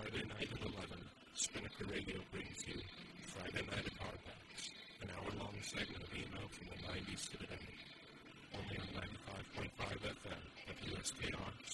Friday night at 11, Spinnaker Radio brings you Friday Night at Hardbacks, an hour-long segment of email from the 90s to today. Only on 95.5 FM, WSKR,